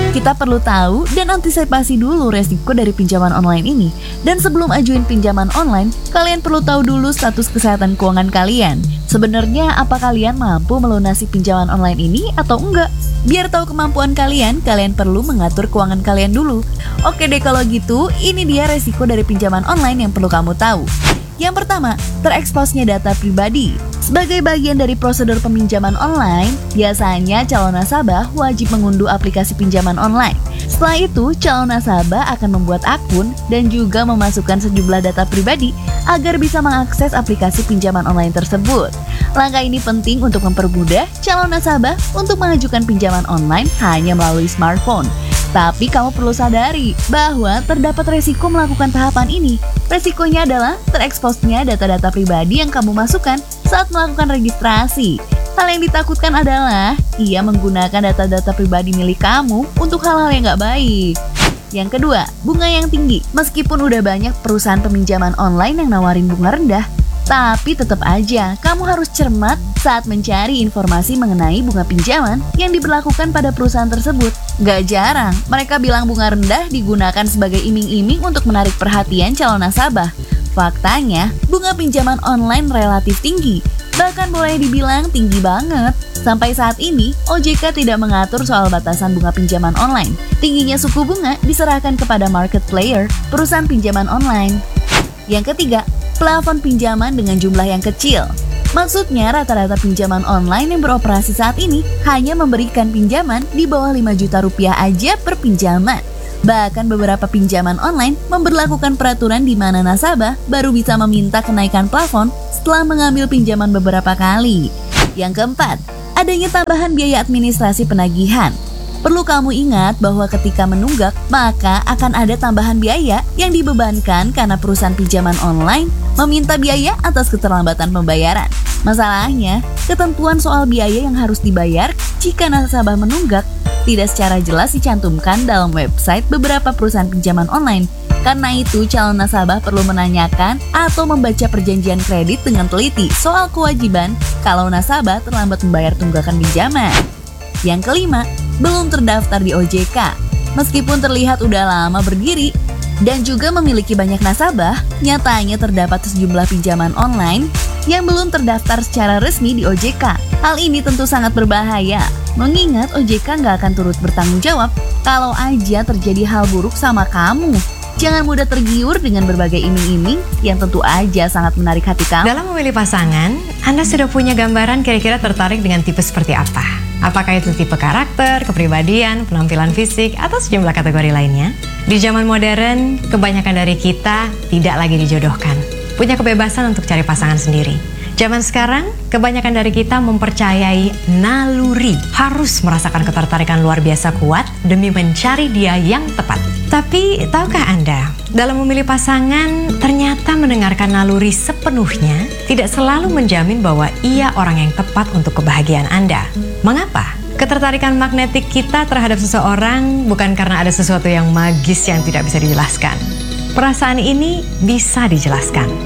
Kita perlu tahu dan antisipasi dulu resiko dari pinjaman online ini. Dan sebelum ajuin pinjaman online, kalian perlu tahu dulu status kesehatan keuangan kalian. Sebenarnya apa kalian mampu melunasi pinjaman online ini atau enggak? Biar tahu kemampuan kalian perlu mengatur keuangan kalian dulu. Oke deh kalau gitu, ini dia resiko dari pinjaman online yang perlu kamu tahu. Yang pertama, tereksposnya data pribadi. Sebagai bagian dari prosedur peminjaman online, biasanya calon nasabah wajib mengunduh aplikasi pinjaman online. Setelah itu, calon nasabah akan membuat akun dan juga memasukkan sejumlah data pribadi agar bisa mengakses aplikasi pinjaman online tersebut. Langkah ini penting untuk mempermudah calon nasabah untuk mengajukan pinjaman online hanya melalui smartphone. Tapi kamu perlu sadari bahwa terdapat resiko melakukan tahapan ini. Resikonya adalah tereksposnya data-data pribadi yang kamu masukkan saat melakukan registrasi. Hal yang ditakutkan adalah ia menggunakan data-data pribadi milik kamu untuk hal-hal yang gak baik. Yang kedua, bunga yang tinggi. Meskipun udah banyak perusahaan peminjaman online yang nawarin bunga rendah, tapi tetap aja kamu harus cermat saat mencari informasi mengenai bunga pinjaman yang diberlakukan pada perusahaan tersebut. Gak jarang, mereka bilang bunga rendah digunakan sebagai iming-iming untuk menarik perhatian calon nasabah. Faktanya, bunga pinjaman online relatif tinggi, bahkan boleh dibilang tinggi banget. Sampai saat ini, OJK tidak mengatur soal batasan bunga pinjaman online. Tingginya suku bunga diserahkan kepada market player, perusahaan pinjaman online. Yang ketiga, plafon pinjaman dengan jumlah yang kecil. Maksudnya rata-rata pinjaman online yang beroperasi saat ini hanya memberikan pinjaman di bawah 5 juta rupiah aja per pinjaman. Bahkan beberapa pinjaman online memberlakukan peraturan di mana nasabah baru bisa meminta kenaikan plafon setelah mengambil pinjaman beberapa kali. Yang keempat, adanya tambahan biaya administrasi penagihan. Perlu kamu ingat bahwa ketika menunggak, maka akan ada tambahan biaya yang dibebankan karena perusahaan pinjaman online meminta biaya atas keterlambatan pembayaran. Masalahnya, ketentuan soal biaya yang harus dibayar jika nasabah menunggak tidak secara jelas dicantumkan dalam website beberapa perusahaan pinjaman online. Karena itu, calon nasabah perlu menanyakan atau membaca perjanjian kredit dengan teliti soal kewajiban kalau nasabah terlambat membayar tunggakan pinjaman. Yang kelima, belum terdaftar di OJK. Meskipun terlihat udah lama berdiri dan juga memiliki banyak nasabah, nyatanya terdapat sejumlah pinjaman online yang belum terdaftar secara resmi di OJK. Hal ini tentu sangat berbahaya, mengingat OJK nggak akan turut bertanggung jawab kalau aja terjadi hal buruk sama kamu. Jangan mudah tergiur dengan berbagai iming-iming yang tentu aja sangat menarik hati kamu. Dalam memilih pasangan, Anda sudah punya gambaran kira-kira tertarik dengan tipe seperti apa? Apakah itu tipe karakter, kepribadian, penampilan fisik, atau sejumlah kategori lainnya? Di zaman modern, kebanyakan dari kita tidak lagi dijodohkan. Punya kebebasan untuk cari pasangan sendiri. Zaman sekarang, kebanyakan dari kita mempercayai naluri. Harus merasakan ketertarikan luar biasa kuat demi mencari dia yang tepat. Tapi, tahukah Anda, dalam memilih pasangan, ternyata mendengarkan naluri sepenuhnya tidak selalu menjamin bahwa ia orang yang tepat untuk kebahagiaan Anda. Mengapa? Ketertarikan magnetik kita terhadap seseorang bukan karena ada sesuatu yang magis yang tidak bisa dijelaskan. Perasaan ini bisa dijelaskan.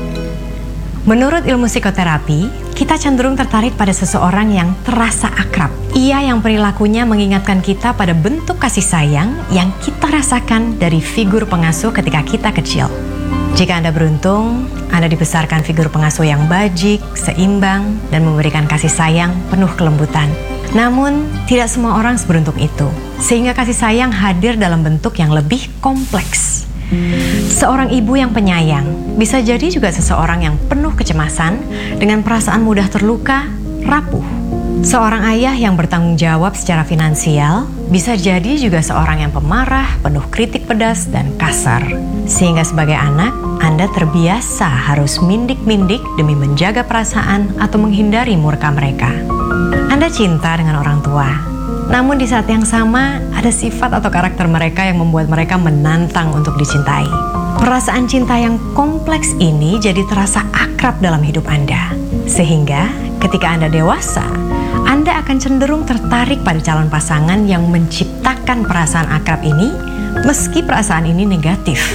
Menurut ilmu psikoterapi, kita cenderung tertarik pada seseorang yang terasa akrab. Ia yang perilakunya mengingatkan kita pada bentuk kasih sayang yang kita rasakan dari figur pengasuh ketika kita kecil. Jika Anda beruntung, Anda dibesarkan figur pengasuh yang bajik, seimbang, dan memberikan kasih sayang penuh kelembutan. Namun, tidak semua orang seberuntung itu, sehingga kasih sayang hadir dalam bentuk yang lebih kompleks. Seorang ibu yang penyayang bisa jadi juga seseorang yang penuh kecemasan dengan perasaan mudah terluka, rapuh. Seorang ayah yang bertanggung jawab secara finansial bisa jadi juga seorang yang pemarah, penuh kritik pedas dan kasar. Sehingga sebagai anak, Anda terbiasa harus mindik-mindik demi menjaga perasaan atau menghindari murka mereka. Anda cinta dengan orang tua, namun di saat yang sama, ada sifat atau karakter mereka yang membuat mereka menantang untuk dicintai. Perasaan cinta yang kompleks ini jadi terasa akrab dalam hidup Anda. Sehingga ketika Anda dewasa, Anda akan cenderung tertarik pada calon pasangan yang menciptakan perasaan akrab ini, meski perasaan ini negatif.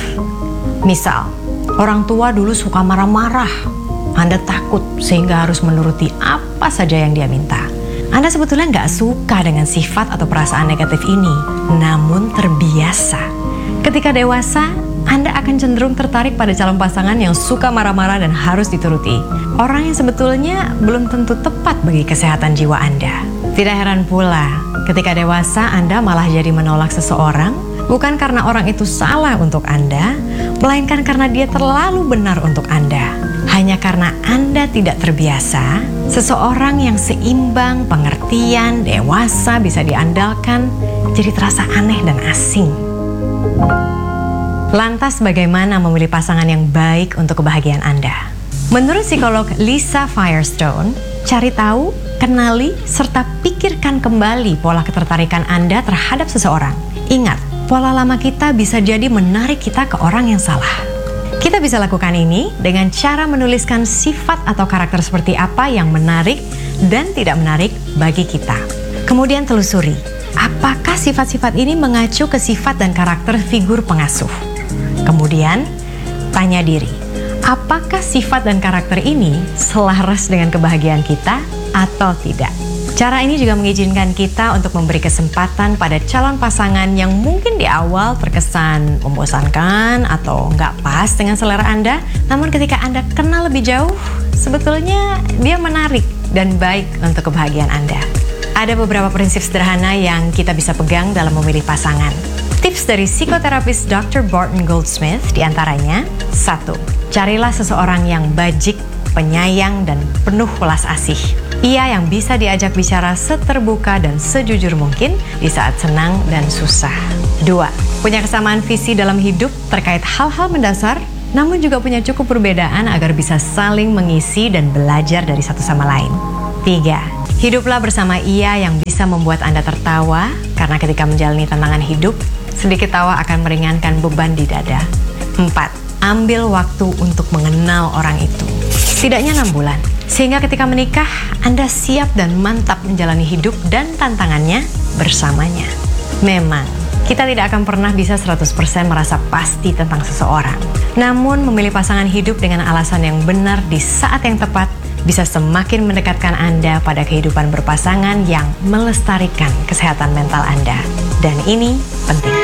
Misal, orang tua dulu suka marah-marah. Anda takut sehingga harus menuruti apa saja yang dia minta. Anda sebetulnya nggak suka dengan sifat atau perasaan negatif ini, namun terbiasa. Ketika dewasa, Anda akan cenderung tertarik pada calon pasangan yang suka marah-marah dan harus dituruti. Orang yang sebetulnya belum tentu tepat bagi kesehatan jiwa Anda. Tidak heran pula, ketika dewasa Anda malah jadi menolak seseorang, bukan karena orang itu salah untuk Anda, melainkan karena dia terlalu benar untuk Anda. Hanya karena Anda tidak terbiasa, seseorang yang seimbang, pengertian, dewasa, bisa diandalkan, jadi terasa aneh dan asing. Lantas bagaimana memilih pasangan yang baik untuk kebahagiaan Anda? Menurut psikolog Lisa Firestone, cari tahu, kenali, serta pikirkan kembali pola ketertarikan Anda terhadap seseorang. Ingat, pola lama kita bisa jadi menarik kita ke orang yang salah. Kita bisa lakukan ini dengan cara menuliskan sifat atau karakter seperti apa yang menarik dan tidak menarik bagi kita. Kemudian telusuri, apakah sifat-sifat ini mengacu ke sifat dan karakter figur pengasuh? Kemudian, tanya diri, apakah sifat dan karakter ini selaras dengan kebahagiaan kita atau tidak? Cara ini juga mengizinkan kita untuk memberi kesempatan pada calon pasangan yang mungkin di awal terkesan membosankan atau nggak pas dengan selera Anda, namun ketika Anda kenal lebih jauh, sebetulnya dia menarik dan baik untuk kebahagiaan Anda. Ada beberapa prinsip sederhana yang kita bisa pegang dalam memilih pasangan. Tips dari psikoterapis Dr. Barton Goldsmith diantaranya, 1. Carilah seseorang yang bajik, penyayang, dan penuh welas asih. Ia yang bisa diajak bicara seterbuka dan sejujur mungkin di saat senang dan susah. 2. Punya kesamaan visi dalam hidup terkait hal-hal mendasar, namun juga punya cukup perbedaan agar bisa saling mengisi dan belajar dari satu sama lain. 3. Hiduplah bersama ia yang bisa membuat Anda tertawa, karena ketika menjalani tantangan hidup, sedikit tawa akan meringankan beban di dada. 4. Ambil waktu untuk mengenal orang itu. Setidaknya 6 bulan. Sehingga ketika menikah, Anda siap dan mantap menjalani hidup dan tantangannya bersamanya. Memang, kita tidak akan pernah bisa 100% merasa pasti tentang seseorang. Namun, memilih pasangan hidup dengan alasan yang benar di saat yang tepat bisa semakin mendekatkan Anda pada kehidupan berpasangan yang melestarikan kesehatan mental Anda. Dan ini penting.